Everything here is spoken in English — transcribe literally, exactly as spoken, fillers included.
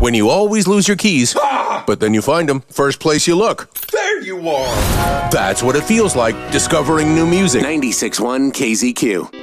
When you always lose your keys, but then you find them first place you look. There you are. That's what it feels like discovering new music. ninety-six point one K Z Q.